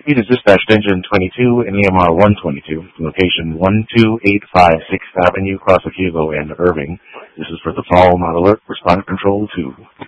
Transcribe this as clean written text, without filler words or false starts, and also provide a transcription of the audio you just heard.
Speed is dispatched engine 22 and EMR 122, location 12856 Avenue, Cross of Hugo and Irving. This is for the fall, not alert, respond control 2.